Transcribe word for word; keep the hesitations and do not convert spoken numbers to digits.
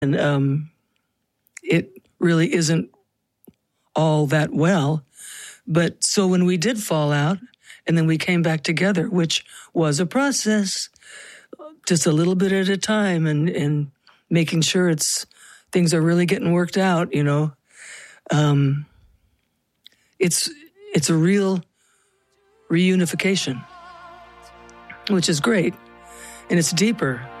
And um, it really isn't all that well. But so when we did fall out, and then we came back together, which was a process, just a little bit at a time, and, and making sure it's things are really getting worked out, you know. Um, it's it's a real reunification, which is great, and it's deeper.